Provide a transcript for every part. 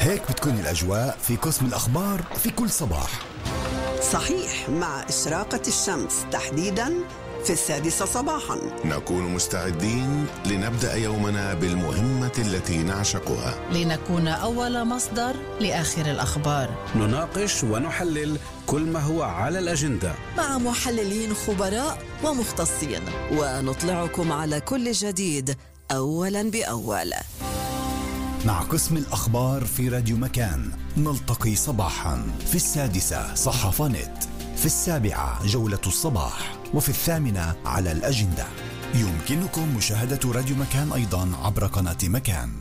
هيك بتكون الأجواء في قسم الأخبار في كل صباح. صحيح، مع إشراقة الشمس تحديداً في 6 صباحاً نكون مستعدين لنبدأ يومنا بالمهمة التي نعشقها، لنكون أول مصدر لآخر الأخبار. نناقش ونحلل كل ما هو على الأجندة مع محللين خبراء ومختصين، ونطلعكم على كل جديد أولاً بأول. مع قسم الأخبار في راديو مكان نلتقي صباحا في 6 صحافة نت، في 7 جولة الصباح، وفي 8 على الأجندة. يمكنكم مشاهدة راديو مكان أيضا عبر قناة مكان.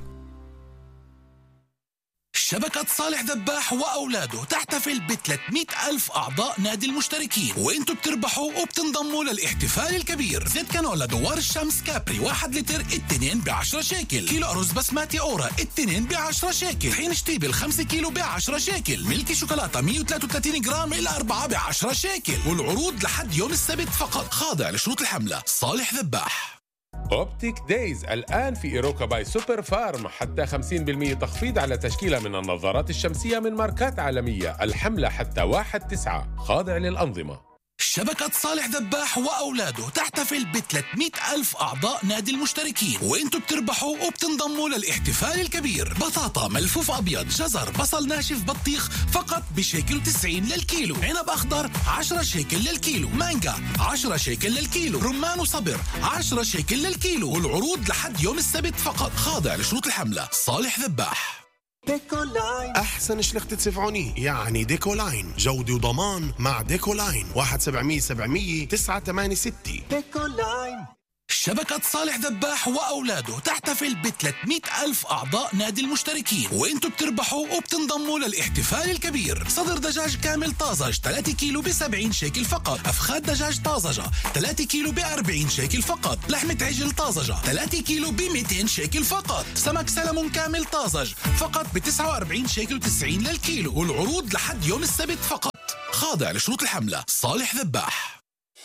شبكة صالح ذباح وأولاده تحتفل ب300,000 أعضاء نادي المشتركين، وإنتوا بتربحوا وبتنضموا للاحتفال الكبير. زيت كانولا دوار الشمس كابري 1 لتر 2 ب10 شيكل، كيلو أرز بسماتي أورا 2 ب10 شيكل، طحين شتيبل 5 كيلو ب10 شيكل، ملكي شوكولاتة 133 جرام إلى 4 ب10 شيكل. والعروض لحد يوم السبت فقط، خاضع لشروط الحملة. صالح ذباح. أوبتيك دايز الآن في إيروكا باي سوبر فارم، حتى 50% تخفيض على تشكيلة من النظارات الشمسية من ماركات عالمية. الحملة حتى 1/9، خاضع للأنظمة. شبكة صالح ذباح وأولاده تحتفل ب300,000 أعضاء نادي المشتركين، وإنتوا بتربحوا وبتنضموا للاحتفال الكبير. بطاطا ملفوف أبيض، جزر، بصل ناشف، بطيخ فقط ب1.90 للكيلو، عنب أخضر 10 شيكل للكيلو، مانجا 10 شيكل للكيلو، رمان وصبر 10 شيكل للكيلو. والعروض لحد يوم السبت فقط، خاضع لشروط الحملة. صالح ذباح. ديكولاين أحسن شلخت تدفعوني، يعني ديكولاين جودة وضمان. مع ديكولاين 1-700-700 986. ديكولاين. شبكة صالح ذباح وأولاده تحتفل ب300,000 أعضاء نادي المشتركين، وإنتوا بتربحوا وبتنضموا للاحتفال الكبير. صدر دجاج كامل طازج 3 كيلو ب70 شيكل فقط، أفخاد دجاج طازجة 3 كيلو ب40 شيكل فقط، لحمة عجل طازجة 3 كيلو ب200 شيكل فقط، سمك سلمون كامل طازج فقط ب49 شيكل و90 للكيلو. والعروض لحد يوم السبت فقط، خاضع لشروط الحملة. صالح ذباح.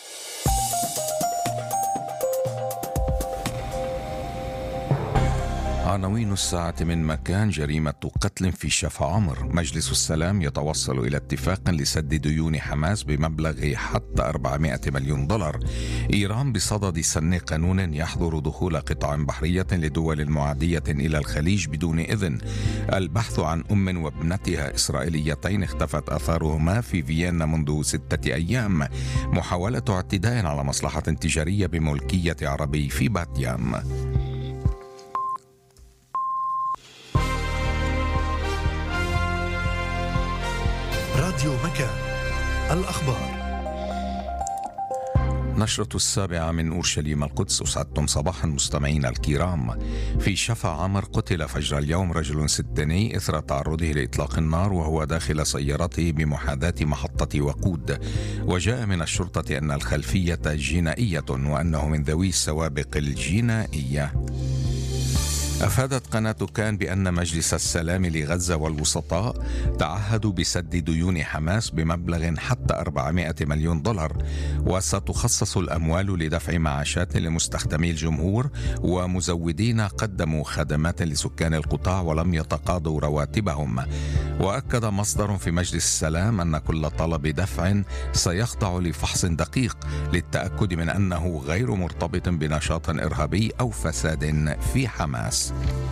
عناوين الساعة من مكان: جريمة قتل في شفا عمر، مجلس السلام يتوصل إلى اتفاق لسد ديون حماس بمبلغ حتى 400 مليون دولار، إيران بصدد سن قانون يحظر دخول قطع بحرية لدول معادية إلى الخليج بدون إذن، البحث عن أم وابنتها إسرائيليتين اختفت آثارهما في فيينا منذ 6 أيام، محاولة اعتداء على مصلحة تجارية بملكية عربي في باتيام. راديو مكان، الأخبار. نشرة 7 من أورشليم القدس. أسعدتم صباحا مستمعين الكرام. في شفا عمر قتل فجر اليوم رجل سدني إثر تعرضه لإطلاق النار وهو داخل سيارته بمحاذاة محطة وقود، وجاء من الشرطة أن الخلفية جنائية وأنه من ذوي السوابق الجنائية. أفادت قناة كان بأن مجلس السلام لغزة والوسطاء تعهدوا بسد ديون حماس بمبلغ حتى 400 مليون دولار، وستخصص الأموال لدفع معاشات لمستخدمي الجمهور ومزودين قدموا خدمات لسكان القطاع ولم يتقاضوا رواتبهم. وأكد مصدر في مجلس السلام أن كل طلب دفع سيخضع لفحص دقيق للتأكد من أنه غير مرتبط بنشاط إرهابي أو فساد في حماس.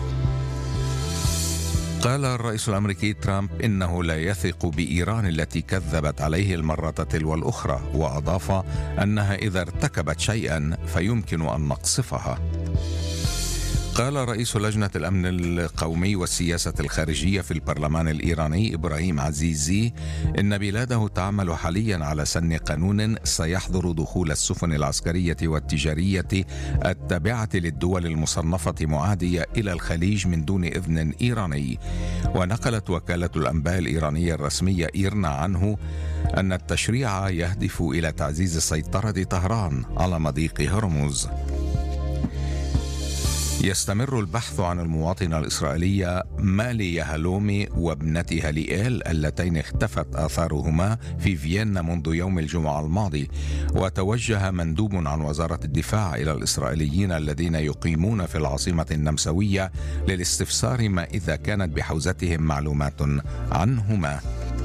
قال الرئيس الأمريكي ترامب إنه لا يثق بإيران التي كذبت عليه المرة تلو الأخرى، وأضاف أنها إذا ارتكبت شيئا فيمكن أن نقصفها. قال رئيس لجنة الأمن القومي والسياسة الخارجية في البرلمان الإيراني إبراهيم عزيزي إن بلاده تعمل حاليا على سن قانون سيحظر دخول السفن العسكرية والتجارية التابعة للدول المصنفة معادية إلى الخليج من دون إذن إيراني. ونقلت وكالة الأنباء الإيرانية الرسمية إيرنا عنه أن التشريع يهدف إلى تعزيز سيطرة طهران على مضيق هرمز. يستمر البحث عن المواطنة الإسرائيلية مالي يهالومي وابنتها ليال اللتين اختفت آثارهما في فيينا منذ يوم الجمعة الماضي. وتوجه مندوب عن وزارة الدفاع إلى الإسرائيليين الذين يقيمون في العاصمة النمساوية للاستفسار ما إذا كانت بحوزتهم معلومات عنهما.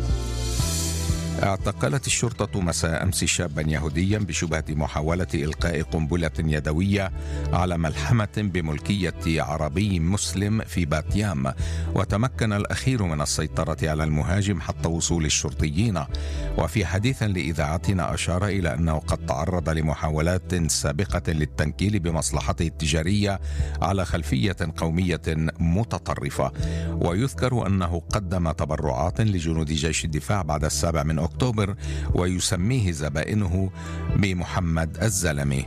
اعتقلت الشرطة مساء أمس شابا يهوديا بشبهة محاولة إلقاء قنبلة يدوية على ملحمة بملكية عربي مسلم في باتيام، وتمكن الأخير من السيطرة على المهاجم حتى وصول الشرطيين. وفي حديث لإذاعتنا أشار إلى أنه قد تعرض لمحاولات سابقة للتنكيل بمصلحته التجارية على خلفية قومية متطرفة. ويذكر أنه قدم تبرعات لجنود جيش الدفاع بعد 7 من أكتوبر، ويسميه زبائنه بمحمد الزلمي.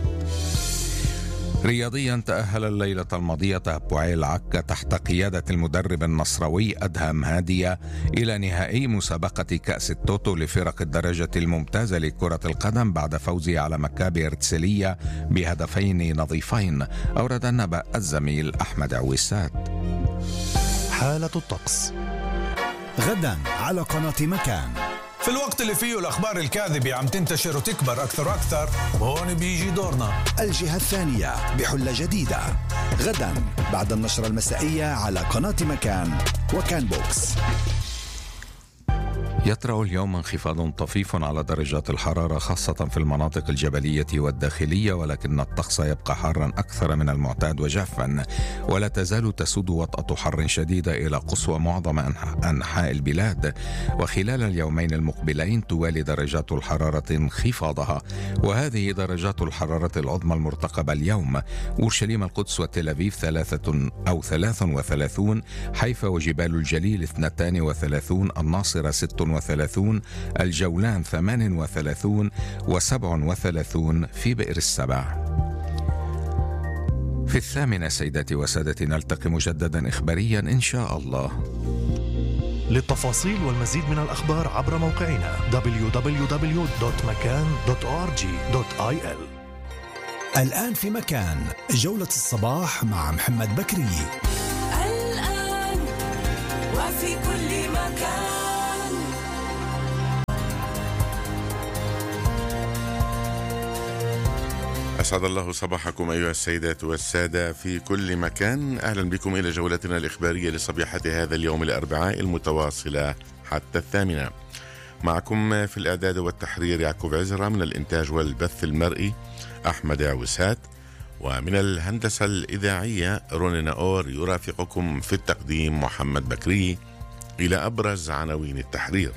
رياضيا، تأهل الليلة الماضية بوعيل عكا تحت قيادة المدرب النصراوي أدهم هادية إلى نهائي مسابقة كأس التوتو لفرق الدرجة الممتازة لكرة القدم بعد فوزه على مكابي ارتسلية بهدفين نظيفين. أورد النبأ الزميل أحمد عويسات. حالة الطقس غدا على قناة مكان. في الوقت اللي فيه الأخبار الكاذبة عم تنتشر وتكبر أكثر وأكثر، هون بيجي دورنا. الجهة الثانية بحلة جديدة غدا بعد النشرة المسائية على قناة مكان وكان بوكس. يطرأ اليوم انخفاض طفيف على درجات الحرارة خاصة في المناطق الجبلية والداخلية، ولكن الطقس يبقى حارا أكثر من المعتاد وجافا، ولا تزال تسود وطأة حر شديدة إلى قصوى معظم أنحاء البلاد. وخلال اليومين المقبلين توالي درجات الحرارة انخفاضها، وهذه درجات الحرارة العظمى المرتقبة اليوم: أورشليم، القدس وتل أبيب 33، حيفا وجبال الجليل 32، الناصرة 36، الجولان 38 و37 في بئر السبع. في 8 سيداتي وسادتي نلتقي مجددا إخباريا إن شاء الله. للتفاصيل والمزيد من الأخبار عبر موقعنا www.makan.org.il. الآن في مكان جولة الصباح مع محمد بكري. الآن وفي كل مكان. أسعد الله صباحكم أيها السيدات والسادة في كل مكان. أهلا بكم إلى جولتنا الإخبارية لصبيحة هذا اليوم الأربعاء المتواصلة حتى 8. معكم في الإعداد والتحرير يعقوب عزرا، من الإنتاج والبث المرئي أحمد عويسات، ومن الهندسة الإذاعية رونينا أور. يرافقكم في التقديم محمد بكري. إلى أبرز عناوين التحرير.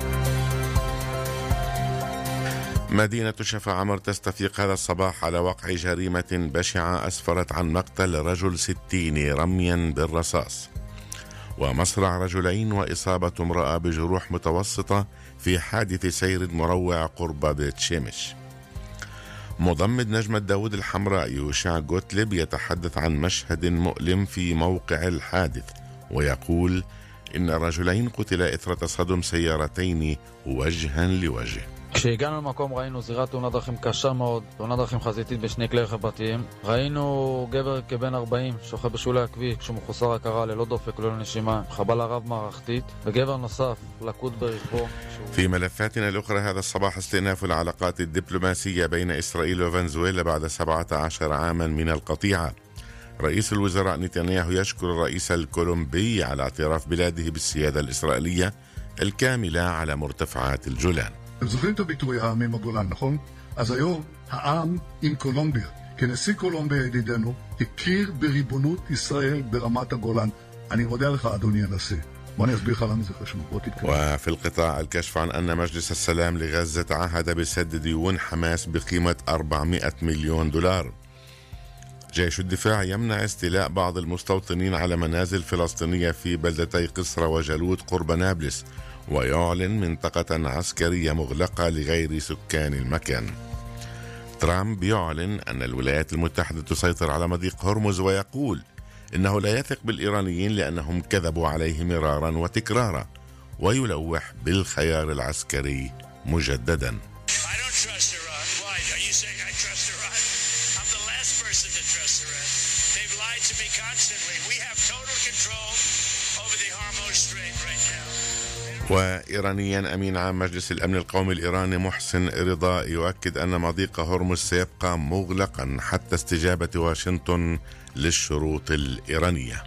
مدينة شفا عمر تستفيق هذا الصباح على وقع جريمة بشعة أسفرت عن مقتل رجل 60 رميا بالرصاص، ومصرع رجلين وإصابة امرأة بجروح متوسطة في حادث سير مروع قرب بيت شمش. مضمد نجمة داود الحمراء يوشع جوتليب يتحدث عن مشهد مؤلم في موقع الحادث، ويقول إن الرجلين قتلا إثر تصادم سيارتين وجها لوجه. כשהגענו למקום ראינו זירת תאונת דרכים קשה מאוד, תאונת דרכים חזיתית בשני כלי רכב פרטיים. ראינו גבר כבן 40 שוכב בשולי הכביש כשהוא מחוסר הכרה, ללא דופק וללא נשימה, חבלה רב מערכתית, וגבר נוסף לכוד ברכבו. في ملفاتنا الأخرى هذا الصباح استئناف العلاقات الدبلوماسية بين إسرائيل وفنزويلا بعد 17 عاما من القطيعة. رئيس الوزراء نتنياهو يشكر الرئيس الكولومبي على اعتراف بلاده بالسيادة الإسرائيلية الكاملة على مرتفعات الجولان. אתם זוכרים את הביטוי העם עם הגולן, נכון? אז היום העם עם קולומביה, כנשיא קולומביה ידידנו, הכיר בריבונות ישראל ברמת הגולן. אני מודה לך אדוני הנשיא. בוא אני אסביר לך למה זה חשוב. وفي القطاع الكشف عن أن مجلس السلام لغزة تعهد بسد ديون حماس بقيمة 400 مليون دولار. جيش الدفاع يمنع استيلاء بعض المستوطنين على منازل فلسطينية في بلدتي قصرى وجالوت قرب نابلس، ويعلن منطقة عسكرية مغلقة لغير سكان المكان. ترامب يعلن أن الولايات المتحدة تسيطر على مضيق هرمز، ويقول إنه لا يثق بالإيرانيين لأنهم كذبوا عليه مرارا وتكرارا، ويلوح بالخيار العسكري مجددا. وإيرانيا أمين عام مجلس الأمن القومي الإيراني محسن رضا يؤكد أن مضيق هرمز سيبقى مغلقا حتى استجابة واشنطن للشروط الإيرانية.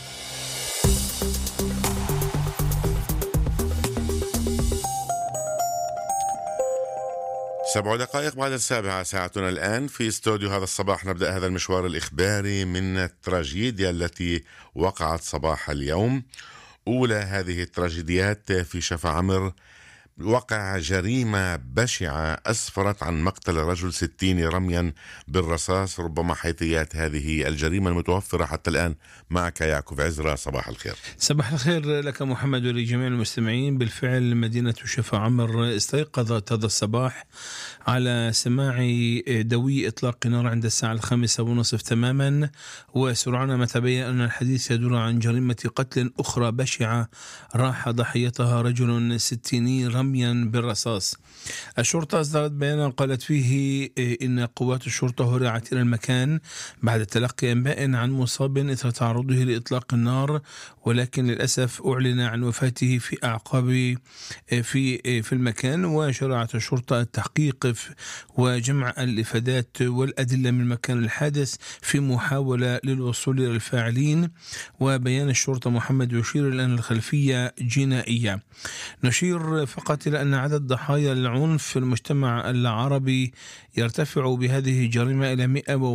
سبع دقائق بعد 7 ساعتنا الآن في استوديو هذا الصباح. نبدأ هذا المشوار الإخباري من التراجيديا التي وقعت صباح اليوم. أولى هذه التراجيديات في شفا عمر، وقع جريمة بشعة أسفرت عن مقتل رجل 60 رميا بالرصاص. ربما حيثيات هذه الجريمة المتوفرة حتى الآن معك يعقوب عزرا. صباح الخير. صباح الخير لك محمد ولجميع المستمعين. بالفعل مدينة شفا عمر استيقظت هذا الصباح على سماع دوي إطلاق نار عند الساعة 5:30 تماما، وسرعان ما تبين أن الحديث يدور عن جريمة قتل أخرى بشعة راح ضحيتها رجل 60 رميا بالرصاص. الشرطة أصدرت بيانا قالت فيه إن قوات الشرطة هرعت إلى المكان بعد تلقي أنباء عن مصاب إثر تعرضه لإطلاق النار، ولكن للأسف أعلن عن وفاته في أعقاب في المكان. وشرعت الشرطة التحقيق وجمع الإفادات والأدلة من مكان الحادث في محاولة للوصول إلى الفاعلين. وبيان الشرطة محمد يشير إلى أن الخلفية جنائية. نشير فقط إلى أن عدد ضحايا العنف في المجتمع العربي يرتفع بهذه الجريمة إلى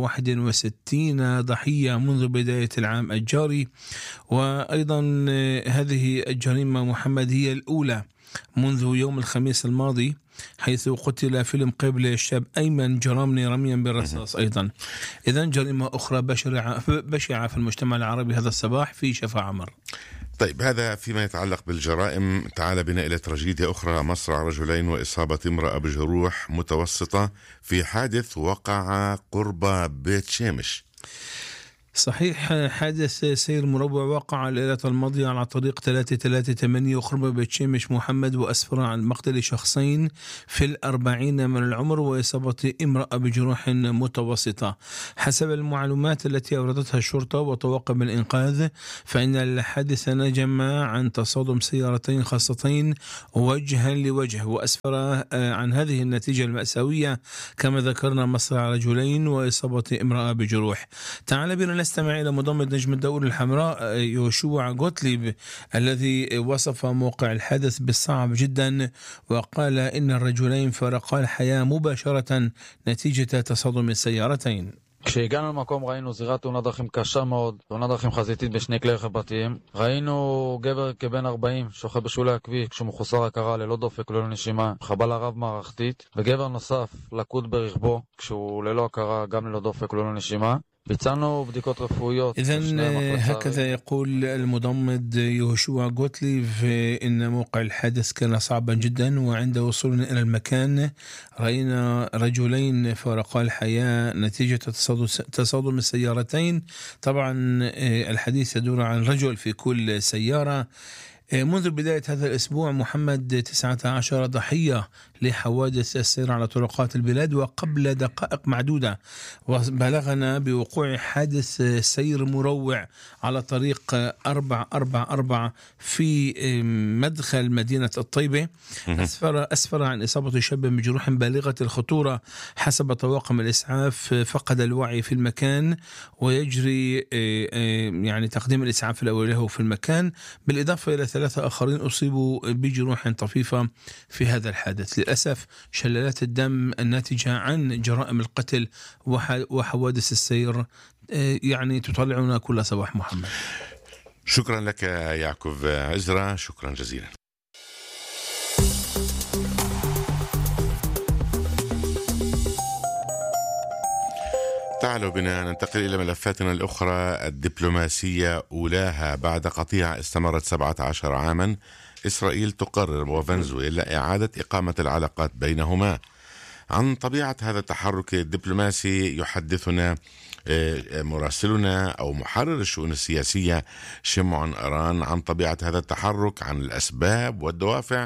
161 ضحية منذ بداية العام الجاري. وأيضا هذه الجريمة محمد هي الأولى منذ يوم الخميس الماضي، حيث قتل في المقابل الشاب أيمن جرامني رميا بالرصاص أيضا. إذن جريمة أخرى بشعة في المجتمع العربي هذا الصباح في شفا عمر. طيب، هذا فيما يتعلق بالجرائم. تعال بنا إلى تراجيديا أخرى، مصرع رجلين وإصابة امرأة بجروح متوسطة في حادث وقع قرب بيت شامش. صحيح، حادث سير مروع وقع الليلة الماضية على طريق 338 قرب بيت شامش محمد، وأسفر عن مقتل شخصين في 40 من العمر وإصابة امرأة بجروح متوسطة. حسب المعلومات التي أوردتها الشرطة وطواقم الإنقاذ، فإن الحادث نجم عن تصادم سيارتين خاصتين وجها لوجه، وأسفر عن هذه النتيجة المأساوية كما ذكرنا مصرع رجلين وإصابة امرأة بجروح. تعال بنا نستمع إلى مضمد نجم الدولة الحمراء يوشوع غوتليب الذي وصف موقع الحادث بالصعب جدا، وقال إن الرجلين فارقا الحياة מובاشرة נתיג'ת تصادم السيارتين. כשהגענו למקום ראינו זירת תאונת דרכים קשה מאוד, תאונת דרכים חזיתית בשני כלי רכב פרטיים. ראינו גבר כבן 40 שוכב בשולי הכביש כשהוא מחוסר הכרה, ללא דופק וללא נשימה, חבלה רב מערכתית, וגבר נוסף לקוד ברכבו כשהוא ללא הכרה, גם ללא דופק וללא נשימה. إذن هكذا يقول المضمد يوشوع غوتليب إن موقع الحادث كان صعبا جدا، وعند وصولنا إلى المكان رأينا رجلين فارقا الحياة نتيجة تصادم السيارتين. طبعا الحديث يدور عن رجل في كل سيارة. منذ بداية هذا الأسبوع محمد 19 ضحية لحوادث السير على طرقات البلاد، وقبل دقائق معدودة وبلغنا بوقوع حادث سير مروع على طريق 444 في مدخل مدينة الطيبة. أسفر عن إصابة شاب بجروح بالغة الخطورة. حسب طواقم الإسعاف فقد الوعي في المكان، ويجري يعني تقديم الإسعاف الأولي له في المكان، بالإضافة إلى 3 آخرين أصيبوا بجروح طفيفة في هذا الحادث. للأسف شلالات الدم الناتجة عن جرائم القتل وحوادث السير يعني تطلعنا كل صباح. محمد، شكرا لك يعقوب عزرا، شكرا جزيلا. تعالوا بنا ننتقل إلى ملفاتنا الأخرى الدبلوماسية. أولاها بعد قطيعة استمرت 17 عاما، إسرائيل تقرر وفنزويلا إعادة إقامة العلاقات بينهما. عن طبيعة هذا التحرك الدبلوماسي يحدثنا مراسلنا أو محرر الشؤون السياسية شمعون أران عن طبيعة هذا التحرك، عن الأسباب والدوافع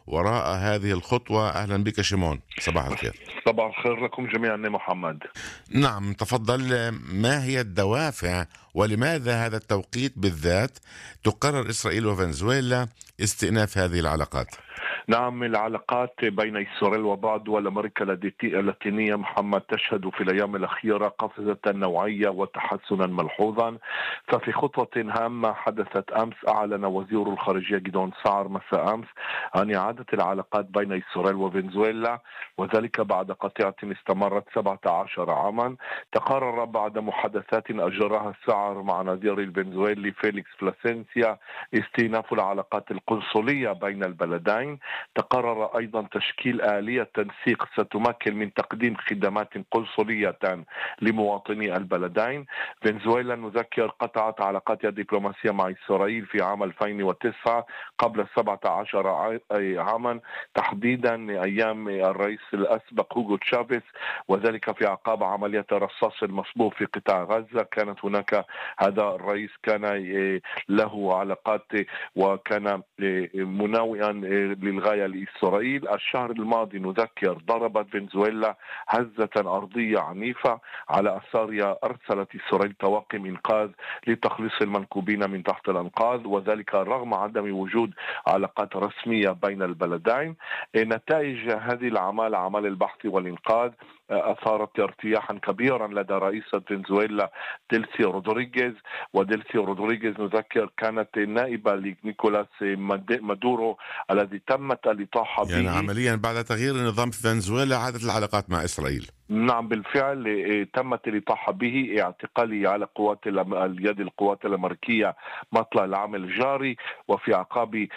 وراء هذه الخطوة. أهلا بك شيمون، صباح الخير. صباح الخير لكم جميعا محمد. نعم تفضل، ما هي الدوافع ولماذا هذا التوقيت بالذات تقرر إسرائيل وفنزويلا استئناف هذه العلاقات؟ نعم، العلاقات بين إسرائيل وبعض دول أمريكا اللاتينية محمد تشهد في الأيام الأخيرة قفزة نوعية وتحسنا ملحوظا. ففي خطوة هامة حدثت أمس أعلن وزير الخارجية جدعون سعر مساء أمس عن إعادة العلاقات بين إسرائيل وفنزويلا، وذلك بعد قطيعة استمرت 17 عاما. تقرر بعد محادثات أجراها سعر مع نظير الفنزويلي فيليكس فلاسنسيا استئناف العلاقات القنصلية بين البلدين. تقرر أيضا تشكيل آلية تنسيق ستمكن من تقديم خدمات قنصلية لمواطني البلدين. فنزويلا نذكر قطعت علاقاتها الدبلوماسية مع إسرائيل في عام 2009 قبل 17 عاما، تحديدا أيام الرئيس الأسبق هوغو تشافيس، وذلك في أعقاب عملية الرصاص المصبوب في قطاع غزة. كانت هناك هذا الرئيس كان له علاقات وكان مناوئا للغاية لإسرائيل. الشهر الماضي نذكر ضربت فنزويلا هزة أرضية عنيفة، على أثارها أرسلت إسرائيل طواقم إنقاذ لتخليص المنكوبين من تحت الأنقاض، وذلك رغم عدم وجود علاقات رسمية بين البلدين. نتائج هذه الأعمال، أعمال البحث والإنقاذ، أثارت ارتياحا كبيرا لدى رئيسة فنزويلا ديلسي رودريغيز. وديلسي رودريغيز نذكر كانت نائبة لنيكولاس مادورو الذي تمت الإطاحة به. يعني عمليا بعد تغيير النظام في فنزويلا عادت العلاقات مع إسرائيل. نعم بالفعل تمت الإطاحة به، اعتقاله على اليد القوات الأمريكية مطلع العام الجاري. وفي عقاب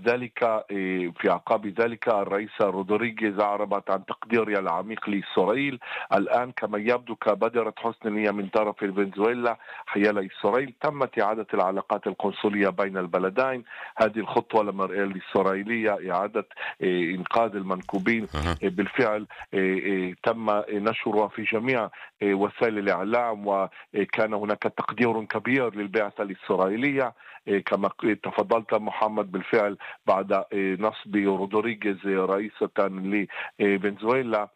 ذلك الرئيسة رودريغيز أعربت عن تقديرها العميق لإسرائيل. الآن كما يبدو كبدرة حسن نية من طرف فنزويلا حيال إسرائيل تمت إعادة العلاقات القنصلية بين البلدين. هذه الخطوة الإسرائيلية إعادة إنقاذ المنكوبين بالفعل تم نشرها في جميع وسائل الإعلام، وكان هناك تقدير كبير للبعثة الإسرائيلية كما تفضلت محمد. بالفعل بعد نصب رودريغيز رئيسة لفنزويلا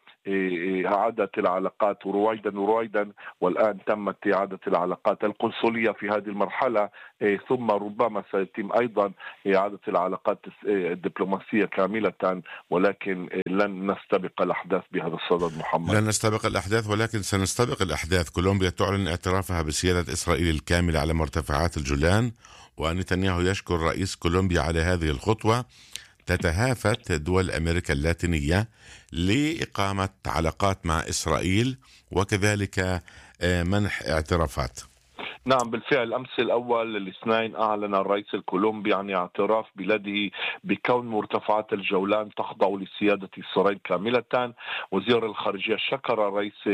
أعادت العلاقات رويدا، والآن تمت إعادة العلاقات القنصلية في هذه المرحلة، ثم ربما سيتم أيضا إعادة العلاقات الدبلوماسية كاملة، ولكن لن نستبق الأحداث بهذا الصدد محمد. لن نستبق الأحداث ولكن سنستبق الأحداث. كولومبيا تعلن اعترافها بسيادة إسرائيل الكاملة على مرتفعات الجولان، ونتنياهو يشكر رئيس كولومبيا على هذه الخطوة. تتهافت دول أمريكا اللاتينية لإقامة علاقات مع إسرائيل وكذلك منح اعترافات. نعم بالفعل أمس الأول الاثنين أعلن الرئيس الكولومبي عن اعتراف بلده بكون مرتفعات الجولان تخضع لسيادة إسرائيل كاملة. وزير الخارجية شكر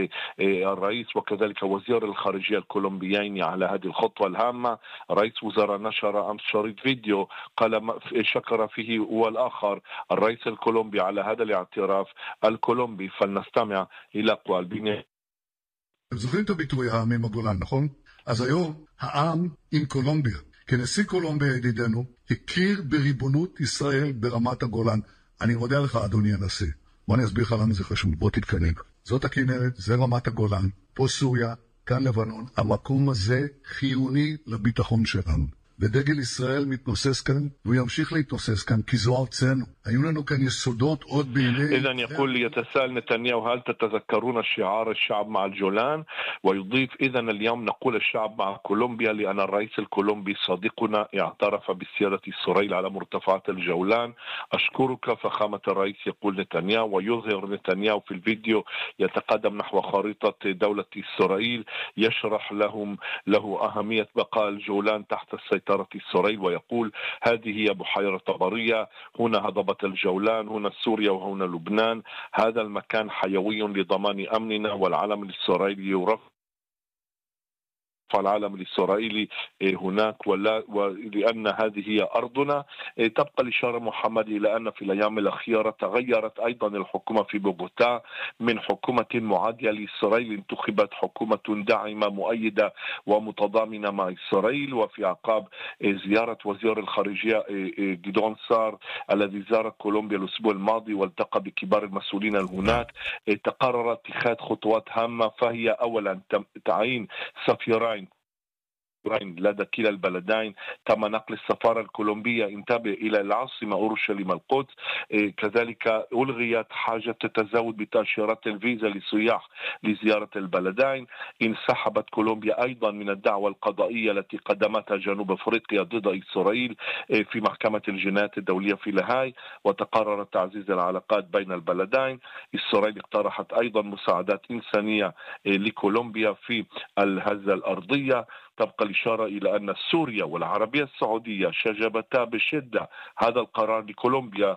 الرئيس وكذلك وزير الخارجية الكولومبيين على هذه الخطوة الهامة. رئيس وزراء نشر أمس شريط فيديو قال شكر فيه والآخر الرئيس الكولومبي على هذا الاعتراف الكولومبي. فلنستمع إلى أقوال بني. זוכרים את הביטוי העמים בגולן, נכון? אז היום העם עם קולומביה, כנשיא קולומביה ידידנו, הכיר בריבונות ישראל ברמת הגולן. אני מודה לך אדוני הנשיא. בוא אני אסביר לך למה זה חשוב, בוא תתקדם. זאת הכנרת, זה רמת הגולן, פה סוריה, כאן לבנון. המקום הזה חיוני לביטחון שלנו. ודגל ישראל מתנוסס כאן, והוא ימשיך להתנוסס כאן, כי זו ארצנו. היו לנו כאן יסודות עוד בימי... إذن يقول يتساءل نتنياهو هل تتذكرون شعار الشعب مع الجولان؟ ويضيف إذن اليوم نقول الشعب مع كولومبيا لأن الرئيس الكولومبي صديقنا اعترف بسيادة إسرائيل على مرتفعات الجولان. أشكرك فخامة الرئيس يقول نتنياهو. ويظهر نتنياهو في الفيديو يتقدم نحو خريطة دولة إسرائيل يشرح له أهمية بقاء الجولان تحت السيطرة إسرائيل، ويقول هذه هي بحيرة طبرية، هنا هضبة الجولان، هنا سوريا وهنا لبنان. هذا المكان حيوي لضمان أمننا، والعلم الإسرائيلي يرفع فالعالم الإسرائيلي هناك ولأن هذه هي أرضنا. تبقى الإشارة محمد إلى أن في الأيام الأخيرة تغيرت أيضا الحكومة في بوغوتا من حكومة معادية لإسرائيل انتخبت حكومة داعمة مؤيدة ومتضامنة مع إسرائيل، وفي عقاب زيارة وزير الخارجية جدعون سار الذي زار كولومبيا الأسبوع الماضي والتقى بكبار المسؤولين هناك تقرر اتخاذ خطوات هامة، فهي أولا تعيين سفيرين لدى كلا البلدين، تم نقل السفارة الكولومبية انتبه إلى العاصمة أورشليم القدس، كذلك ألغيت حاجة التزود بتأشيرات الفيزا للسياح لزيارة البلدين، انسحبت كولومبيا أيضا من الدعوة القضائية التي قدمتها جنوب أفريقيا ضد إسرائيل في محكمة الجنايات الدولية في لاهاي، وتقرر تعزيز العلاقات بين البلدين. إسرائيل اقترحت أيضا مساعدات إنسانية لكولومبيا في الهزة الأرضية. تبقى الإشارة إلى أن سوريا والعربية السعودية شجبتا بشدة هذا القرار لكولومبيا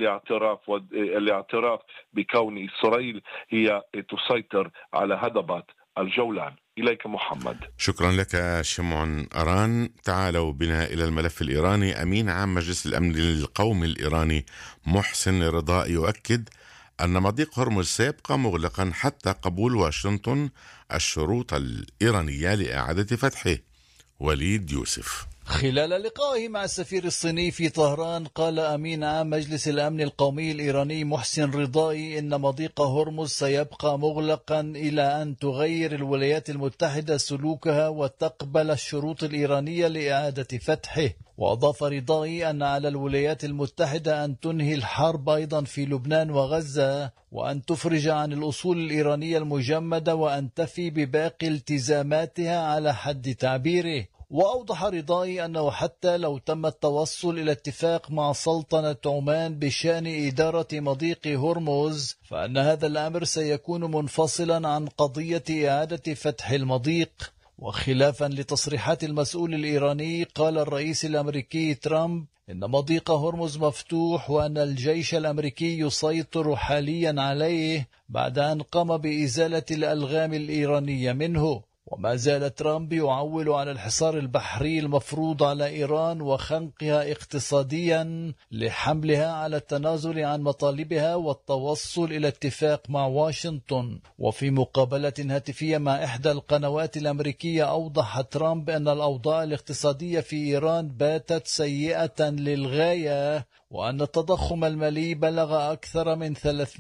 الاعتراف بكون إسرائيل هي تسيطر على هضبات الجولان. إليك محمد. شكرا لك شمعون أران. تعالوا بنا إلى الملف الإيراني. أمين عام مجلس الأمن القومي الإيراني محسن رضا يؤكد أن مضيق هرمز سيبقى مغلقا حتى قبول واشنطن الشروط الإيرانية لإعادة فتحه. وليد يوسف. خلال لقائه مع السفير الصيني في طهران قال أمين عام مجلس الأمن القومي الإيراني محسن رضائي إن مضيق هرمز سيبقى مغلقا إلى أن تغير الولايات المتحدة سلوكها وتقبل الشروط الإيرانية لإعادة فتحه. وأضاف رضائي أن على الولايات المتحدة أن تنهي الحرب أيضا في لبنان وغزة، وأن تفرج عن الأصول الإيرانية المجمدة وأن تفي بباقي التزاماتها على حد تعبيره. وأوضح رضائي أنه حتى لو تم التوصل إلى اتفاق مع سلطنة عمان بشأن إدارة مضيق هرمز، فأن هذا الأمر سيكون منفصلا عن قضية إعادة فتح المضيق. وخلافا لتصريحات المسؤول الإيراني قال الرئيس الأمريكي ترامب إن مضيق هرمز مفتوح وأن الجيش الأمريكي يسيطر حاليا عليه بعد أن قام بإزالة الألغام الإيرانية منه. وما زال ترامب يعول على الحصار البحري المفروض على إيران وخنقها اقتصاديا لحملها على التنازل عن مطالبها والتوصل إلى اتفاق مع واشنطن. وفي مقابلة هاتفية مع إحدى القنوات الأمريكية أوضح ترامب أن الأوضاع الاقتصادية في إيران باتت سيئة للغاية، وأن التضخم المالي بلغ أكثر من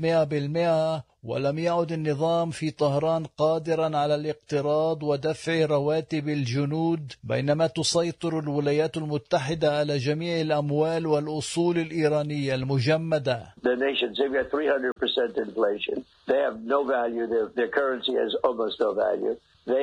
300%، ولم يعد النظام في طهران قادرا على الاقتراض ودفع رواتب الجنود، بينما تسيطر الولايات المتحدة على جميع الأموال والأصول الإيرانية المجمدة. The nations, they've got 300% inflation. They have no value. Their currency has almost no value.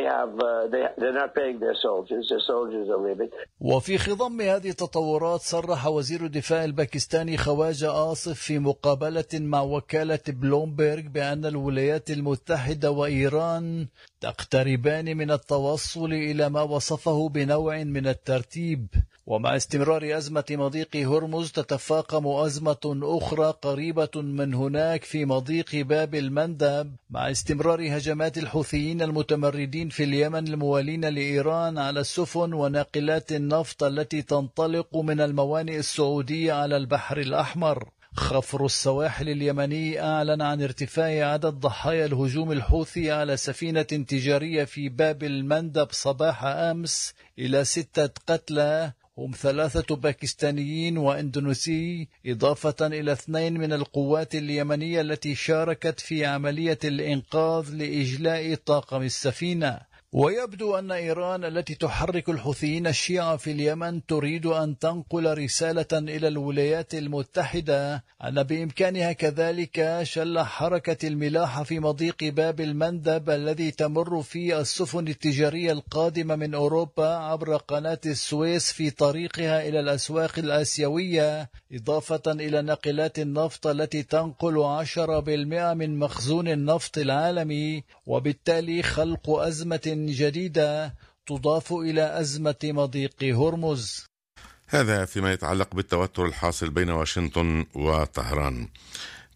They're not paying their soldiers. Their soldiers are leaving. وفي خضم هذه التطورات صرح وزير الدفاع الباكستاني خواجة آصف في مقابلة مع وكالة بلومبرغ بأن الولايات المتحدة وإيران تقتربان من التوصل إلى ما وصفه بنوع من الترتيب. ومع استمرار أزمة مضيق هرمز تتفاقم أزمة أخرى قريبة من هناك في مضيق باب المندب، مع استمرار هجمات الحوثيين المتمردين في اليمن الموالين لإيران على السفن وناقلات النفط التي تنطلق من الموانئ السعودية على البحر الأحمر. خفر السواحل اليمني أعلن عن ارتفاع عدد ضحايا الهجوم الحوثي على سفينة تجارية في باب المندب صباح أمس إلى 6 قتلى، هم 3 باكستانيين وإندونيسي، إضافة إلى 2 من القوات اليمنية التي شاركت في عملية الإنقاذ لإجلاء طاقم السفينة. ويبدو أن إيران التي تحرك الحوثيين الشيعة في اليمن تريد أن تنقل رسالة إلى الولايات المتحدة أن بإمكانها كذلك شل حركة الملاحة في مضيق باب المندب الذي تمر فيه السفن التجارية القادمة من أوروبا عبر قناة السويس في طريقها إلى الأسواق الآسيوية، إضافة إلى ناقلات النفط التي تنقل 10% من مخزون النفط العالمي، وبالتالي خلق أزمة جديدة تضاف إلى أزمة مضيق هرمز. هذا فيما يتعلق بالتوتر الحاصل بين واشنطن وطهران.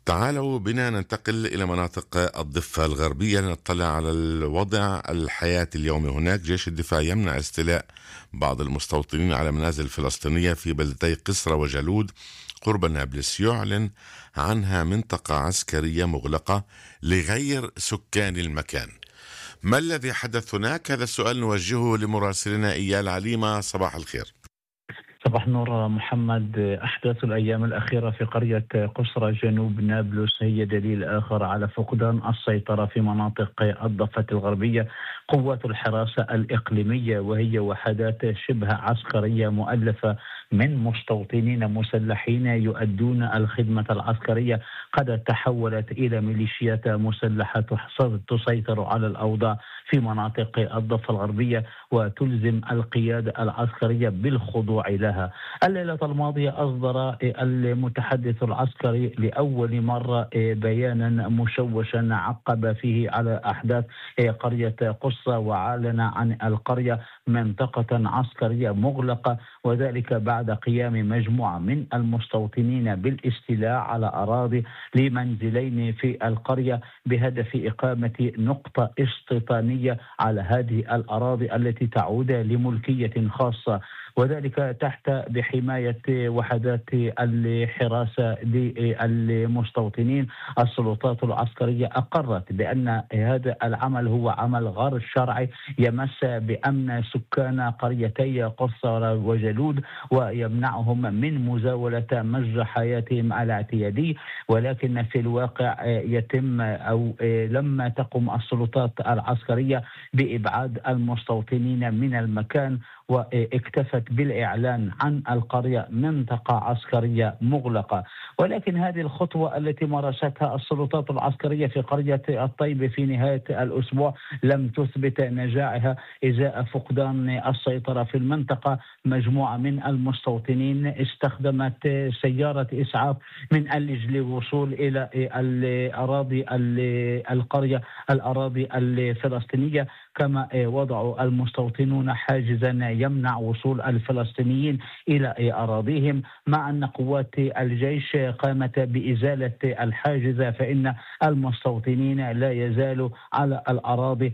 تعالوا بنا ننتقل إلى مناطق الضفة الغربية لنطلع على الوضع الحياتي اليومي هناك. جيش الدفاع يمنع استيلاء بعض المستوطنين على منازل فلسطينية في بلدتي قسرة وجلود قرب نابلس، يعلن عنها منطقة عسكرية مغلقة لغير سكان المكان. ما الذي حدث هناك؟ هذا السؤال نوجهه لمراسلنا إيال عليمة. صباح الخير. صباح النور محمد. أحداث الأيام الأخيرة في قرية قسرة جنوب نابلس هي دليل آخر على فقدان السيطرة في مناطق الضفة الغربية. قوات الحراسة الإقليمية وهي وحدات شبه عسكرية مؤلفة من مستوطنين مسلحين يؤدون الخدمة العسكرية قد تحولت إلى ميليشيات مسلحة تسيطر على الأوضاع في مناطق الضفة الغربية وتلزم القيادة العسكرية بالخضوع لها. الليلة الماضية أصدر المتحدث العسكري لأول مرة بيانا مشوشا عقب فيه على أحداث قرية قسرة، وأعلن عن القرية منطقة عسكرية مغلقة، وذلك بعد قيام مجموعة من المستوطنين بالاستيلاء على أراضي لمنزلين في القرية بهدف إقامة نقطة استيطانية على هذه الأراضي التي تعود لملكية خاصة، وذلك تحت بحماية وحدات الحراسة للمستوطنين. السلطات العسكرية أقرت بأن هذا العمل هو عمل غير شرعي يمس بأمن سكان قريتي قسرة وجلود ويمنعهم من مزاولة مجرى حياتهم الاعتيادي، ولكن في الواقع يتم أو لما تقوم السلطات العسكرية بإبعاد المستوطنين من المكان واكتفت بالإعلان عن القرية منطقة عسكرية مغلقة. ولكن هذه الخطوة التي مارستها السلطات العسكرية في قرية الطيبة في نهاية الأسبوع لم تثبت نجاحها إزاء فقدان السيطرة في المنطقة. مجموعة من المستوطنين استخدمت سيارة إسعاف من أجل الوصول إلى الأراضي القرية الأراضي الفلسطينية، كما وضعوا المستوطنون حاجزا يمنع وصول الفلسطينيين إلى أراضيهم. مع أن قوات الجيش قامت بإزالة الحاجز، فإن المستوطنين لا يزالوا على الأراضي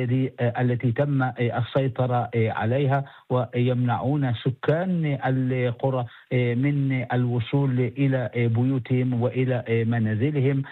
التي تم السيطرة عليها، ويمنعون سكان القرى من الوصول إلى بيوتهم وإلى منازلهم.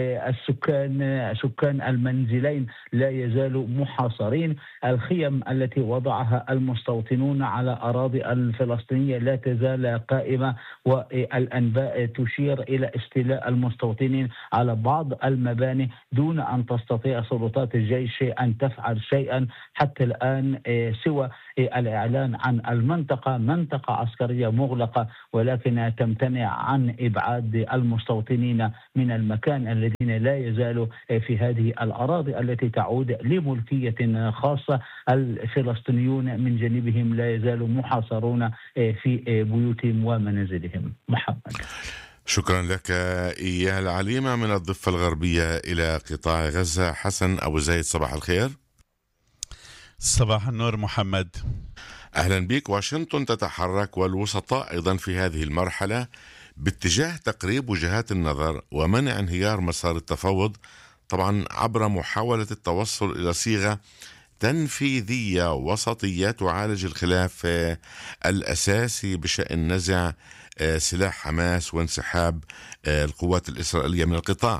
سكان المنزلين لا يزالوا محاصرين. الخيم التي وضعها المستوطنون على أراضي الفلسطينية لا تزال قائمة، والأنباء تشير إلى استيلاء المستوطنين على بعض المباني دون أن تستطيع سلطات الجيش أن تفعل شيئا حتى الآن سوى الإعلان عن المنطقة منطقة عسكرية مغلقة، ولكن تمتنع عن إبعاد المستوطنين من المكان الذين لا يزالوا في هذه الأراضي التي تعود لملكية خاصة. الفلسطينيون من جانبهم لا يزالوا محاصرون في بيوتهم ومنازلهم. محمد، شكرا لك إيال عليمة من الضفة الغربية إلى قطاع غزة. حسن أبو زيد، صباح الخير. صباح النور محمد، أهلا بك. واشنطن تتحرك والوسطاء أيضا في هذه المرحلة باتجاه تقريب وجهات النظر ومنع انهيار مسار التفاوض، طبعا عبر محاولة التوصل إلى صيغة تنفيذية وسطية تعالج الخلاف الأساسي بشأن نزع سلاح حماس وانسحاب القوات الإسرائيلية من القطاع.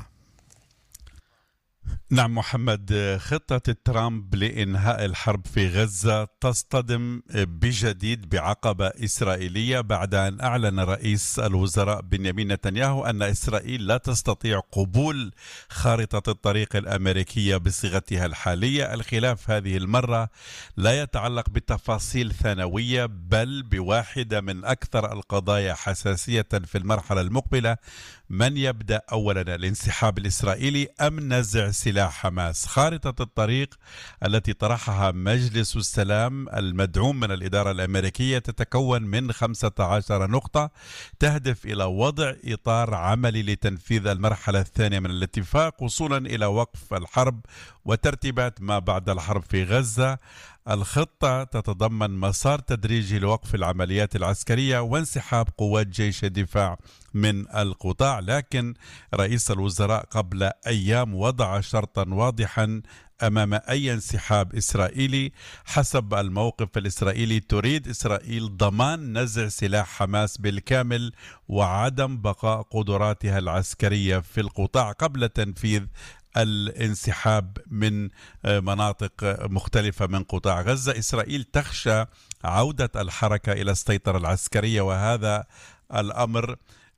نعم محمد، خطة ترامب لإنهاء الحرب في غزة تصطدم بجديد بعقبة إسرائيلية بعد أن أعلن رئيس الوزراء بنيامين نتنياهو أن إسرائيل لا تستطيع قبول خارطة الطريق الأمريكية بصيغتها الحالية. الخلاف هذه المرة لا يتعلق بتفاصيل ثانوية بل بواحدة من أكثر القضايا حساسية في المرحلة المقبلة: من يبدأ أولا، الانسحاب الإسرائيلي أم نزع سلاح حماس؟ خارطة الطريق التي طرحها مجلس السلام المدعوم من الإدارة الأمريكية تتكون من 15 نقطة تهدف إلى وضع إطار عملي لتنفيذ المرحلة الثانية من الاتفاق وصولا إلى وقف الحرب وترتيبات ما بعد الحرب في غزة. الخطة تتضمن مسار تدريجي لوقف العمليات العسكرية وانسحاب قوات جيش الدفاع من القطاع، لكن رئيس الوزراء قبل أيام وضع شرطا واضحا أمام أي انسحاب إسرائيلي. حسب الموقف الإسرائيلي تريد إسرائيل ضمان نزع سلاح حماس بالكامل وعدم بقاء قدراتها العسكرية في القطاع قبل تنفيذ الانسحاب من مناطق مختلفة من قطاع غزة. إسرائيل تخشى عودة الحركة إلى السيطرة العسكرية، وهذا الأمر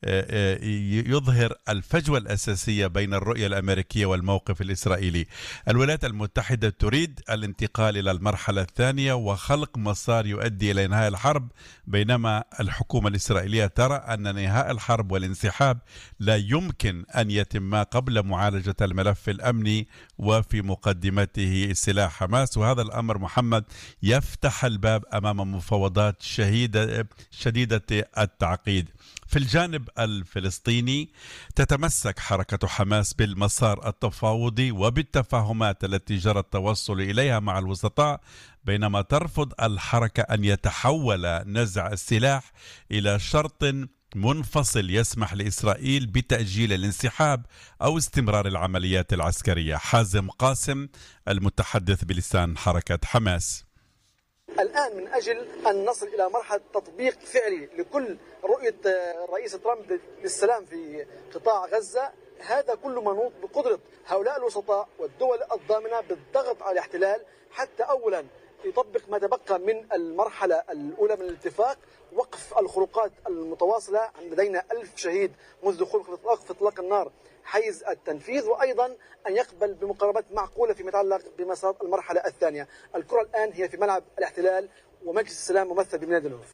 يظهر الفجوة الأساسية بين الرؤية الأمريكية والموقف الإسرائيلي. الولايات المتحدة تريد الانتقال إلى المرحلة الثانية وخلق مسار يؤدي إلى إنهاء الحرب، بينما الحكومة الإسرائيلية ترى أن نهاء الحرب والانسحاب لا يمكن أن يتم قبل معالجة الملف الأمني وفي مقدمته سلاح حماس. وهذا الأمر محمد يفتح الباب أمام مفاوضات شديدة التعقيد. في الجانب الفلسطيني تتمسك حركة حماس بالمسار التفاوضي وبالتفاهمات التي جرى التوصل إليها مع الوسطاء، بينما ترفض الحركة أن يتحول نزع السلاح إلى شرط منفصل يسمح لإسرائيل بتأجيل الانسحاب أو استمرار العمليات العسكرية. حازم قاسم المتحدث بلسان حركة حماس: الآن من أجل أن نصل إلى مرحلة تطبيق فعلي لكل رؤية رئيس ترامب للسلام في قطاع غزة، هذا كله منوط بقدرة هؤلاء الوسطاء والدول الضامنة بالضغط على الاحتلال حتى أولا يطبق ما تبقى من المرحلة الأولى من الاتفاق، وقف الخروقات المتواصلة. لدينا 1000 شهيد منذ دخول وقف إطلاق النار حيز التنفيذ، وأيضا أن يقبل بمقاربات معقولة فيما يتعلق بمسار المرحلة الثانية. الكرة الآن هي في ملعب الاحتلال ومجلس السلام ممثل بمنادلوف.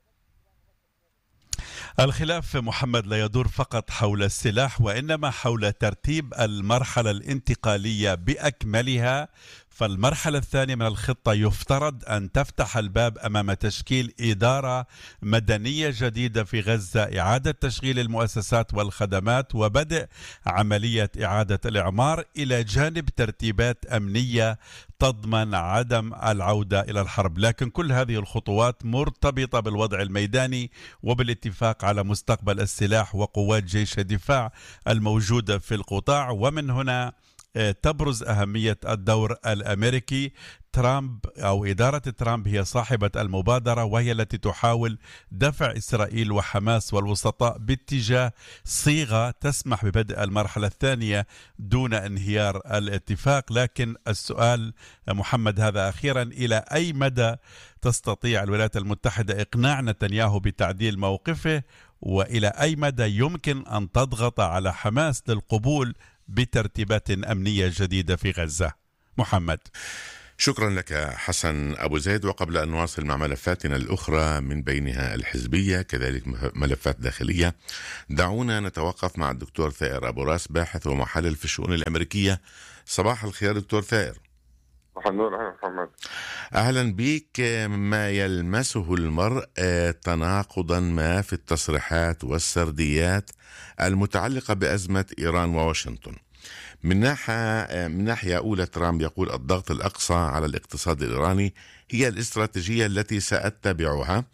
الخلاف محمد لا يدور فقط حول السلاح، وإنما حول ترتيب المرحلة الانتقالية بأكملها. فالمرحلة الثانية من الخطة يفترض أن تفتح الباب أمام تشكيل إدارة مدنية جديدة في غزة، إعادة تشغيل المؤسسات والخدمات، وبدء عملية إعادة الإعمار، إلى جانب ترتيبات أمنية تضمن عدم العودة إلى الحرب. لكن كل هذه الخطوات مرتبطة بالوضع الميداني وبالاتفاق على مستقبل السلاح وقوات جيش الدفاع الموجودة في القطاع. ومن هنا تبرز أهمية الدور الأمريكي. ترامب أو إدارة ترامب هي صاحبة المبادرة، وهي التي تحاول دفع إسرائيل وحماس والوسطاء باتجاه صيغة تسمح ببدء المرحلة الثانية دون انهيار الاتفاق. لكن السؤال محمد هذا أخيرا: إلى أي مدى تستطيع الولايات المتحدة إقناع نتنياهو بتعديل موقفه، وإلى أي مدى يمكن أن تضغط على حماس للقبول بترتيبات أمنية جديدة في غزة؟ محمد. شكرا لك حسن أبو زيد. وقبل أن نواصل مع ملفاتنا الأخرى من بينها الحزبية كذلك ملفات داخلية، دعونا نتوقف مع الدكتور ثائر أبو راس، باحث ومحلل في الشؤون الأمريكية. صباح الخير دكتور ثائر. صباح النور. أهلا محمد. أهلا بك. ما يلمسه المرء تناقضا ما في التصريحات والسرديات المتعلقة بأزمة إيران وواشنطن. من ناحية أولى ترامب يقول الضغط الأقصى على الاقتصاد الإيراني هي الاستراتيجية التي سأتبعها،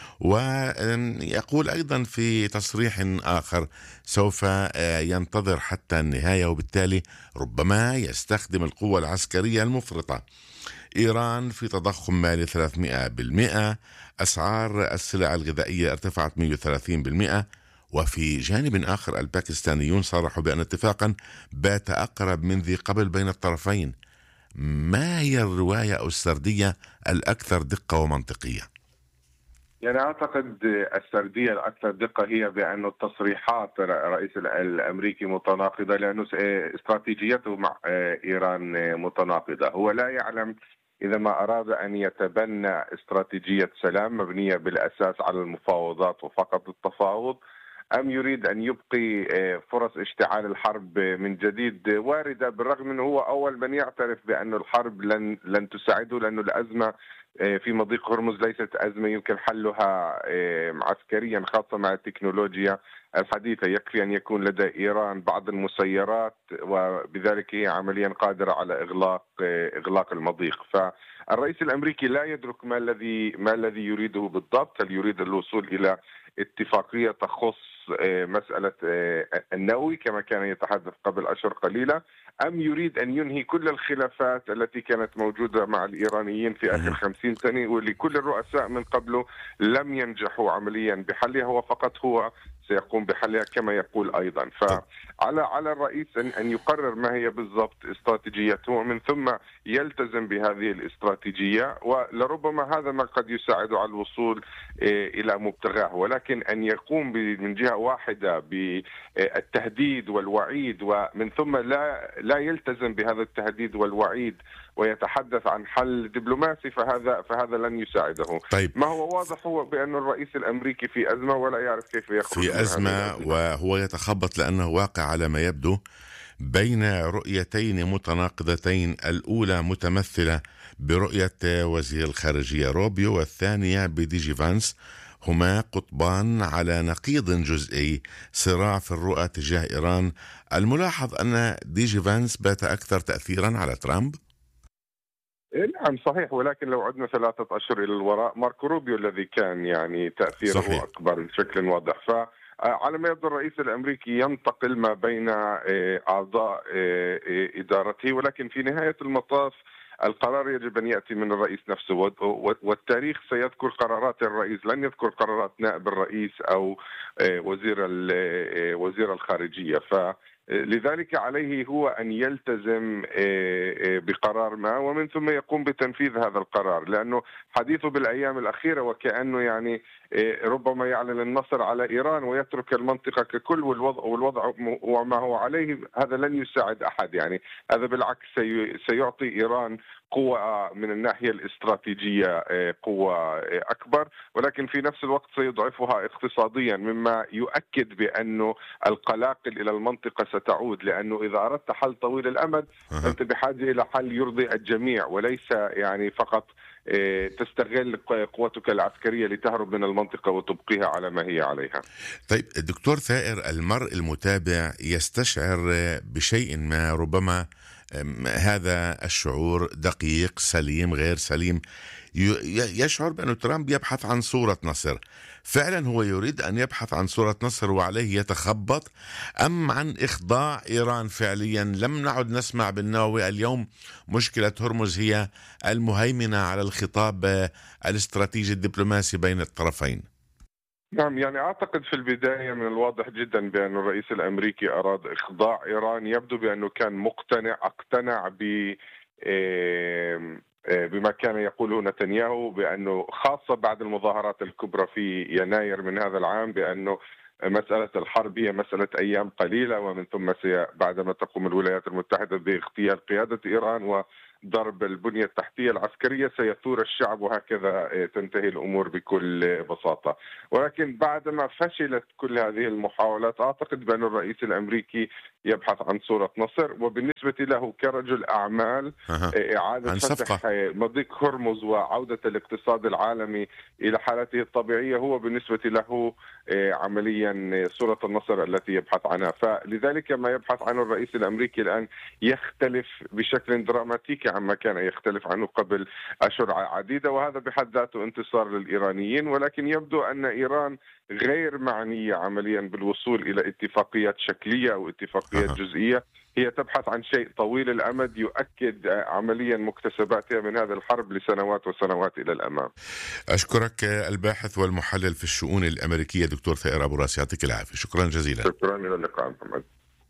ويقول أيضا في تصريح آخر سوف ينتظر حتى النهاية، وبالتالي ربما يستخدم القوة العسكرية المفرطة. إيران في تضخم مالي 300%، أسعار السلع الغذائية ارتفعت 130%. وفي جانب آخر الباكستانيون صرحوا بأن اتفاقا بات أقرب من ذي قبل بين الطرفين. ما هي الرواية أو السردية الأكثر دقة ومنطقية؟ يعني أعتقد السردية الأكثر دقة هي بأن التصريحات الرئيس الأمريكي متناقضة، لأن استراتيجيته مع إيران متناقضة. هو لا يعلم إذا ما أراد أن يتبنى استراتيجية سلام مبنية بالأساس على المفاوضات وفقط التفاوض، أم يريد أن يبقي فرص اشتعال الحرب من جديد واردة، بالرغم أنه هو أول من يعترف بأن الحرب لن تساعده، لأن الأزمة في مضيق هرمز ليست أزمة يمكن حلها عسكريا، خاصة مع التكنولوجيا الحديثة. يكفي أن يكون لدى إيران بعض المسيرات وبذلك هي عمليا قادرة على إغلاق المضيق. فالرئيس الأمريكي لا يدرك ما الذي يريده بالضبط. هل يريد الوصول إلى اتفاقية تخص مسألة النووي كما كان يتحدث قبل أشهر قليلة، أم يريد أن ينهي كل الخلافات التي كانت موجودة مع الإيرانيين في آخر 50 سنة واللي كل الرؤساء من قبله لم ينجحوا عمليا بحلها، وفقط هو سيقوم بحلها كما يقول أيضا. فعلى الرئيس أن يقرر ما هي بالضبط استراتيجيته ومن ثم يلتزم بهذه الاستراتيجية، ولربما هذا ما قد يساعده على الوصول إلى مبتغاه. ولكن أن يقوم من جهة واحدة بالتهديد والوعيد ومن ثم لا يلتزم بهذا التهديد والوعيد ويتحدث عن حل دبلوماسي فهذا لن يساعده. طيب. ما هو واضح هو بأن الرئيس الأمريكي في أزمة ولا يعرف كيف يخرج في أزمة، وهو يتخبط لأنه واقع على ما يبدو بين رؤيتين متناقضتين، الأولى متمثلة برؤية وزير الخارجية روبيو والثانية بديجي فانس، هما قطبان على نقيض جزئي، صراع في الرؤى تجاه إيران. الملاحظ أن ديجي فانس بات أكثر تأثيرا على ترامب. نعم صحيح، ولكن لو عدنا 3 أشهر إلى الوراء ماركو روبيو الذي كان يعني تأثيره صحيح. أكبر بشكل واضح. فعلى ما يبدو الرئيس الأمريكي ينتقل ما بين أعضاء إدارته، ولكن في نهاية المطاف القرار يجب أن يأتي من الرئيس نفسه، والتاريخ سيذكر قرارات الرئيس، لن يذكر قرارات نائب الرئيس أو وزير الخارجية. لذلك عليه هو أن يلتزم بقرار ما ومن ثم يقوم بتنفيذ هذا القرار، لأنه حديثه بالأيام الأخيرة وكأنه يعني ربما يعلن النصر على إيران ويترك المنطقة ككل والوضع وما هو عليه، هذا لن يساعد أحد. يعني هذا بالعكس سيعطي إيران قوة من الناحية الاستراتيجية، قوة أكبر، ولكن في نفس الوقت سيضعفها اقتصاديا، مما يؤكد بأنه القلاقل إلى المنطقة ستعود. لأنه إذا أردت حل طويل الأمد أنت بحاجة إلى حل يرضي الجميع، وليس يعني فقط تستغل قوتك العسكرية لتهرب من المنطقة وتبقيها على ما هي عليها. طيب دكتور ثائر، المرء المتابع يستشعر بشيء ما، ربما هذا الشعور دقيق سليم غير سليم، يشعر بأن ترامب يبحث عن صورة نصر. فعلا هو يريد أن يبحث عن صورة نصر وعليه يتخبط، أم عن إخضاع إيران فعليا؟ لم نعد نسمع بالنووي. اليوم مشكلة هرمز هي المهيمنة على الخطاب الاستراتيجي الدبلوماسي بين الطرفين. نعم، يعني أعتقد في البداية من الواضح جدا بأن الرئيس الأمريكي أراد إخضاع إيران. يبدو بأنه كان اقتنع بما كان يقوله نتنياهو، بأنه خاصة بعد المظاهرات الكبرى في يناير من هذا العام، بأنه مسألة الحرب هي مسألة أيام قليلة، ومن ثم بعدما تقوم الولايات المتحدة باغتيال قيادة إيران وضرب البنية التحتية العسكرية سيثور الشعب، وهكذا تنتهي الأمور بكل بساطة. ولكن بعدما فشلت كل هذه المحاولات أعتقد بأن الرئيس الأمريكي يبحث عن صورة نصر، وبالنسبة له كرجل أعمال إعادة فتح مضيق هرمز وعودة الاقتصاد العالمي إلى حالته الطبيعية هو بالنسبة له عمليا صورة النصر التي يبحث عنها. فلذلك ما يبحث عنه الرئيس الأمريكي الآن يختلف بشكل دراماتيكي عما كان يختلف عنه قبل أشهر عديدة، وهذا بحد ذاته انتصار للإيرانيين. ولكن يبدو أن إيران غير معنية عمليا بالوصول إلى اتفاقيات شكلية أو اتفاقيات جزئية، هي تبحث عن شيء طويل الأمد يؤكد عمليا مكتسباتها من هذه الحرب لسنوات وسنوات إلى الأمام. أشكرك الباحث والمحلل في الشؤون الأمريكية دكتور ثائر أبو راس، يعطيك العافية. شكرا جزيلا. شكرا، إلى اللقاء محمد.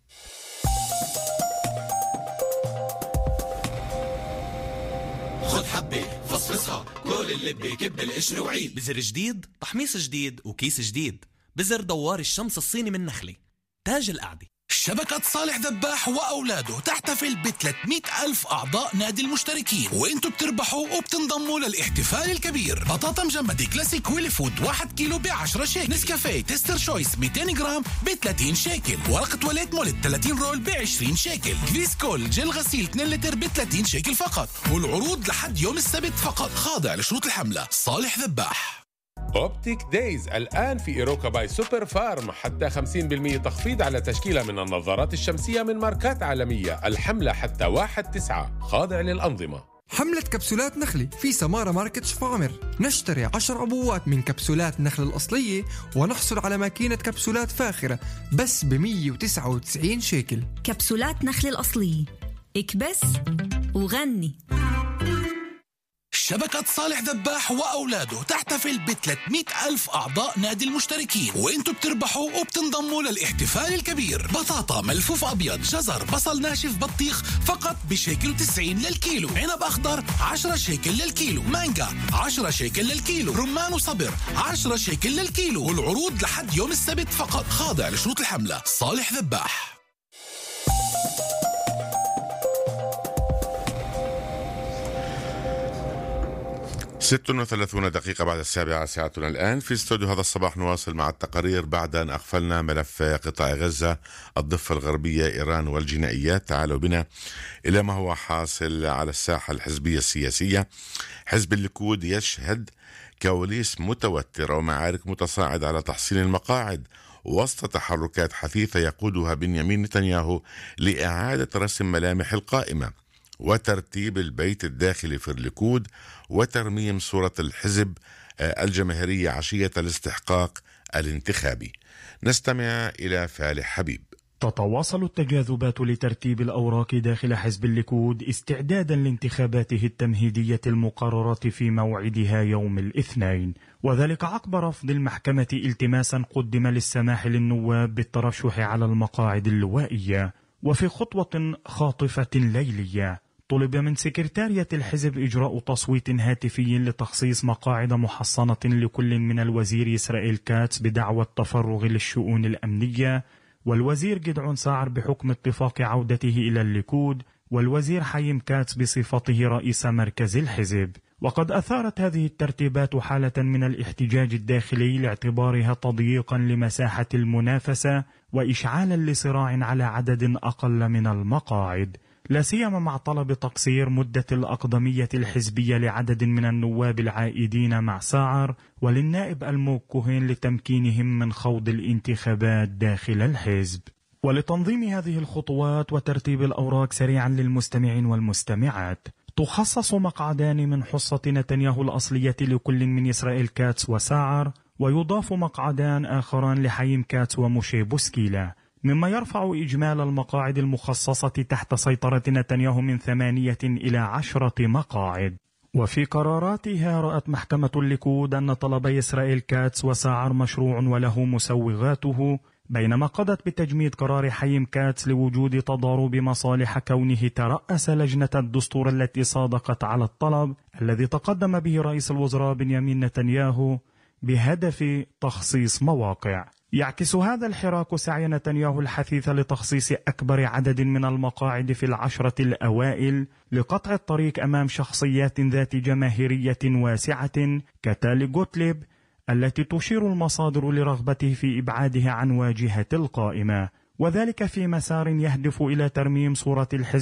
خذ حبة فصفصها، كل اللي كب القشر وعيد. بزر جديد، تحميص جديد، وكيس جديد. بزر دوار الشمس الصيني من نخلة، تاج القعدة. شبكة صالح ذباح وأولاده تحتفل ب 300 ألف أعضاء نادي المشتركين، وإنتوا بتربحوا وبتنضموا للاحتفال الكبير. بطاطا مجمدة كلاسيك ويلي فود 1 كيلو ب10 شيكل، نسكافيه تيستر شويس 200 جرام ب30 شيكل، ورقة تواليت مولت 30 رول ب20 شيكل، كريسكول جل غسيل 2 لتر ب30 شيكل فقط. والعروض لحد يوم السبت فقط، خاضع لشروط الحملة. صالح ذباح. أوبتيك دايز الآن في إيروكا باي سوبر فارم، حتى 50% تخفيض على تشكيلة من النظارات الشمسية من ماركات عالمية. الحملة حتى 1/9، خاضع للأنظمة. حملة كبسولات نخلة في سمارة ماركت شفامر. نشتري 10 أبوات من كبسولات النخل الأصلية ونحصل على ماكينة كبسولات فاخرة بس ب199 شيكل. كبسولات نخل الأصلية، اكبس وغني. شبكة صالح ذباح وأولاده تحتفل ب 300 ألف أعضاء نادي المشتركين، وإنتوا بتربحوا وبتنضموا للاحتفال الكبير. بطاطا ملفوف أبيض، جزر، بصل ناشف، بطيخ فقط ب1.90 للكيلو، عنب أخضر 10 شيكل للكيلو، مانجا 10 شيكل للكيلو، رمان وصبر 10 شيكل للكيلو. والعروض لحد يوم السبت فقط، خاضع لشروط الحملة. صالح ذباح. 36 دقيقة بعد 7 ساعتنا الآن في استوديو هذا الصباح. نواصل مع التقارير بعد أن أغفلنا ملف قطاع غزة، الضفة الغربية، إيران والجنائيات. تعالوا بنا إلى ما هو حاصل على الساحة الحزبية السياسية. حزب الليكود يشهد كواليس متوترة ومعارك متصاعدة على تحصيل المقاعد وسط تحركات حثيثة يقودها بنيامين نتنياهو لإعادة رسم ملامح القائمة وترتيب البيت الداخلي في الليكود وترميم صورة الحزب الجماهيرية عشية الاستحقاق الانتخابي. نستمع إلى فالح حبيب. تتواصل التجاذبات لترتيب الأوراق داخل حزب الليكود استعدادا لانتخاباته التمهيدية المقررة في موعدها يوم الاثنين، وذلك عقب رفض المحكمة التماسا قدم للسماح للنواب بالترشح على المقاعد اللوائية. وفي خطوة خاطفة ليلية طلب من سكرتارية الحزب إجراء تصويت هاتفي لتخصيص مقاعد محصنة لكل من الوزير إسرائيل كاتس بدعوى التفرغ للشؤون الأمنية، والوزير جدعون ساعر بحكم اتفاق عودته إلى الليكود، والوزير حيم كاتس بصفته رئيس مركز الحزب. وقد أثارت هذه الترتيبات حالة من الاحتجاج الداخلي لاعتبارها تضييقا لمساحة المنافسة وإشعالا لصراع على عدد أقل من المقاعد، لا سيما مع طلب تقصير مدة الأقدمية الحزبية لعدد من النواب العائدين مع ساعر وللنائب ألموك كوهين لتمكينهم من خوض الانتخابات داخل الحزب. ولتنظيم هذه الخطوات وترتيب الأوراق سريعا للمستمعين والمستمعات، تخصص مقعدان من حصة نتنياهو الأصلية لكل من إسرائيل كاتس وساعر، ويضاف مقعدان آخران لحيم كاتس وموشي بوسكيلا، مما يرفع إجمال المقاعد المخصصة تحت سيطرة نتنياهو من 8 إلى 10 مقاعد. وفي قراراتها رأت محكمة الليكود أن طلبي إسرائيل كاتس وساعر مشروع وله مسوغاته، بينما قضت بتجميد قرار حيم كاتس لوجود تضارب مصالح كونه ترأس لجنة الدستور التي صادقت على الطلب الذي تقدم به رئيس الوزراء بنيامين نتنياهو بهدف تخصيص مواقع. يعكس هذا الحراك سعي نتنياهو الحثيث لتخصيص أكبر عدد من المقاعد في العشرة الأوائل لقطع الطريق أمام شخصيات ذات جماهيرية واسعة كتالي غوتليب التي تشير المصادر لرغبته في إبعادها عن واجهة القائمة، وذلك في مسار يهدف إلى ترميم صورة الحزب